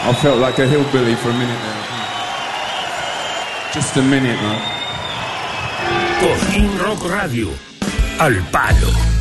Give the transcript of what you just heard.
I felt like a hillbilly for a minute there. Just a minute, man. Cosquín Rock Radio. Al palo.